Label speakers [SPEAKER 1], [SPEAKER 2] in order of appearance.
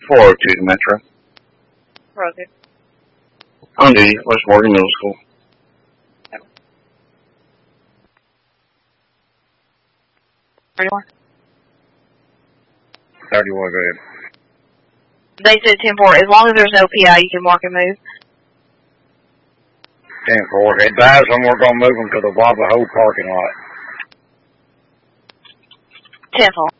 [SPEAKER 1] 402 to Metro.
[SPEAKER 2] Roger.
[SPEAKER 1] On duty, West Morgan Middle School.
[SPEAKER 2] 31.
[SPEAKER 3] 31, go ahead.
[SPEAKER 2] They said 10-4. As long as there's no PI, you can mark and move.
[SPEAKER 3] 10-4. Advise when we're going to move them to the Wabba Ho parking lot.
[SPEAKER 2] 10-4.